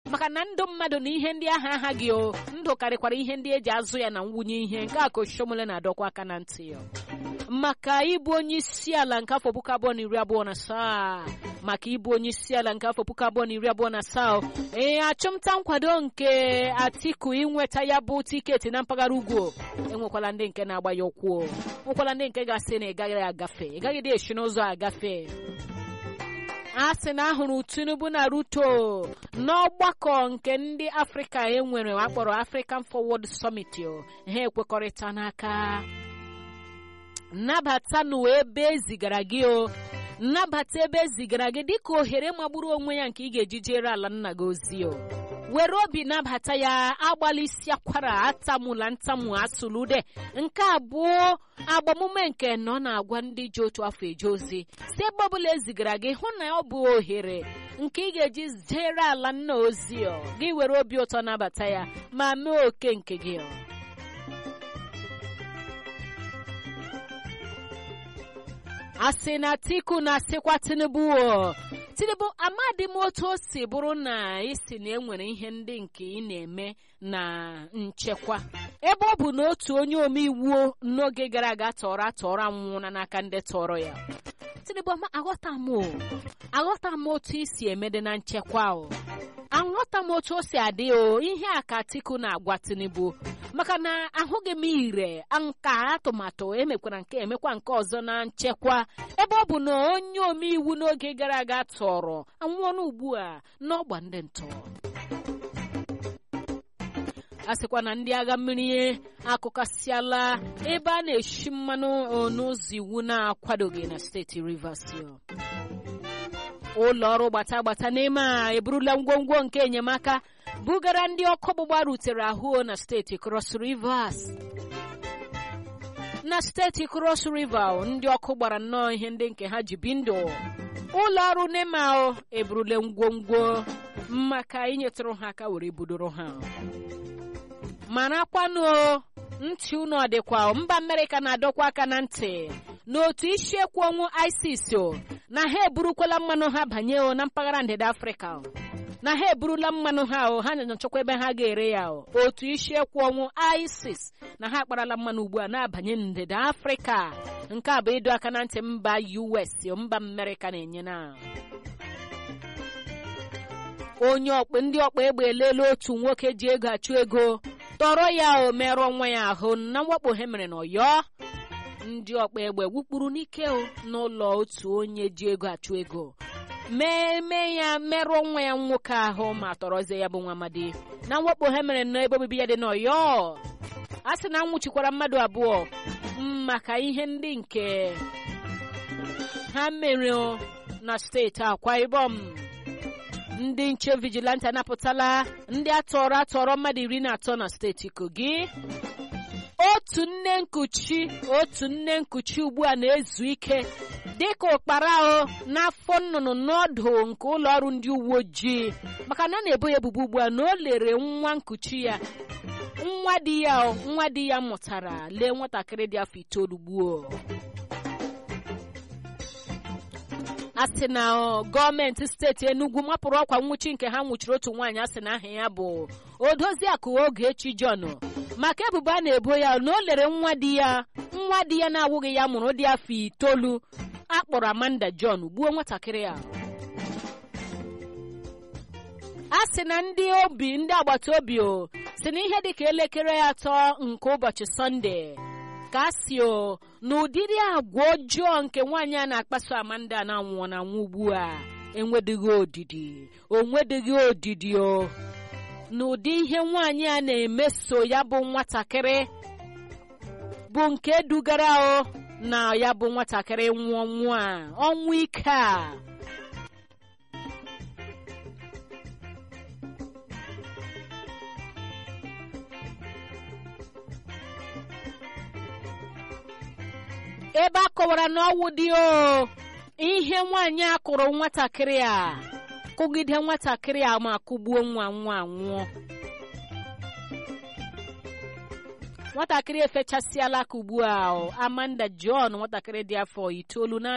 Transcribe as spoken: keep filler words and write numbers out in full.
maka na ndụ mmadụ na ihe ndị ahụ aha gị o ndụ karịkwara ihe ndị eji azụ ya na nwunye ihe nke a ka Oshomole na-adọkwa aka na ntị ya maka ịbụ onye isi ala nke afọ puku abụọ na iri abụọ na asaa maka ịbụ onye isi ala nke afọ puku abụọ na iri abụọ na asaa ee achụmta nkwado nke Atiku inweta ya bụ tiketi na mpaghara ugwu enwekwala ndị nke na-agba ya ụkwụ nwekwala ndị nke ga-asị na ị gaghị agafe ị gaghị dị esi n'ụzọ agafe a sị na ahụrụ Tinubu na Ruto n'ọgbakọ nke ndị Afrịka enwere akpọrọ African Forward Summit ha ekwekọrịta n'aka nnabata n'ebe ezigara gị o nnabata ebe ezigara gị dịka ohere magburu onwe ya nke ị ga-eji jere ala nna gị ozi o were obi nabata ya agbalịsi akwara atamụla ntamu asụlude nke abụọ agbamume nke nọ na-agwa ndị ji otu afọ eje ozi si ebe ọbụla ezigara gị hụ na ọ bụ ohere nke ị ga-eji jere ala nna ozi o gị were obi ụtọ nabata ya ma mee oke nke gị o asị na Atiku na-asịkwa Tinubu o Tinubu amadị m otu o si bụrụ na isi na enwere ihe ndị nke ị na-eme na nchekwa ebe ọ bụ na otu onye omeiwu n'oge gara aga tọrọ atọrọ anwụna n'aka ndị tọrọ ya Tinubu aghọta m o aghọta m otu isi emede na nchekwa o aghọta m otu o si adị o ihe a ka Atiku na-agwa Tinubu maka na ahụghị m ire nka atụmatụ emekwara nke emekwa nke ọzọ na nchekwa ebe ọ bụ na onye omeiwu n'oge gara aga tọrọ anwụọna ugbu a n'ọgba ndị ntọ a sịkwa na ndị agha mmiri akụkasịala ebe a na-eshi mmanụ n'ụzọ iwu na-akwadoghị na steeti Rivers ụlọ ọrụ gbata gbata n'ime a eburula ngwongwo nke enyemaka bugara ndị ọkụ ọgbụgba rutere ahụ na steeti Cross Rivers na steeti Cross River ndị ọkụ gbara nnọọ ihe ndị nke ha ji bi ndụ ụlọ ọrụ Nema eburule ngwongwo maka inyetụrụ ha aka were budoro ha mana kwanụ ntị unu ọdịkwa mba Amerịka na-adọkwa aka na ntị n'otu isiekwu ọnwụ ISIS na ha eburukwala mmanụ ha banye na mpaghara ndịda Afrịka na ha eburula mmanụ ha ha na-achọkwa ebe ha ga-ere ya otu isiekwu ọnwụ ISIS na ha akparala mmanụ ugbu a na-abanye ndịda Afrịka nke a bụ ịdọ aka na ntị mba U S mba Amerịka na-enye na onye ọkpụ ndị ọkpa egbe elele otu nwoke ji ego achụ ego tọrọ ya o merụọ nwa ya ahụ na mwakpo ha mere n'Ọyọ ndị ọkpa egbe wukpuru n'ike n'ụlọ otu onye ji ego achụ ego mee ya merụọ nwa ya nwoke ahụ ma tọrọzie ya bụ nwa amadi na mwakpo ha mere n'ebe obibi ya dị n'Ọyọ a sị na nwụchikwara mmadụ abụọ maka ihe ndị nke ha mere na steeti Akwa Ibom ndị nche vigilante anapụtala ndị atọrọ atọrọ mmadụ iri na atọ na steeti Kogi otu nne nkuchi otu nne nkuchi ugbu a na-ezu ike dịka ụkpara o n'afọ nnụnụ n'ọdụ nke ụlọ ọrụ ndị uwe ojii maka na na-ebo ya ebubo ugbu a na o lere nwa nkuchi ya nwa di ya nwa di ya mụtara lee nwatakịrị dị afọ itoolu gbuo asị na gọọmenti steeti Enugu mapụrụ ọkwa nwụchi nke ha nwụchiri otu nwaanyị asị na aha ya bụ Odoziakụ Ogechi John maka ebubo a na-ebo ya na o lere nwa di ya nwa di ya na-awụghị ya mụrụ dị afọ itoolu akpọrọ Amanda John gbuo nwatakịrị ya a sị na ndị obi ndị agbata obi o si na ihe dịka elekere atọ nke ụbọchị Sọnde ka a si o n'ụdịrị agwa ọjọọ nke nwaanyị a na-akpaso Amanda na-anwụọ na nwa ugbu a enwedịghị odidi onwedịghị odidi o n'ụdị ihe nwaanyị a na-emeso ya bụ nwatakịrị bụ nke dugara o na ya bụ nwatakịrị nwụọ nwa ọnwụ ike a ebe a kọwara na ọwụ dị o ihe nwaanyị a kụrụ nwatakịrị a kụgide nwatakịrị a ma kụgbuo nwa nwa nwụọ nwatakịrị efechasịala ka ugbu a Amanda John nwatakịrị dị afọ itoolu na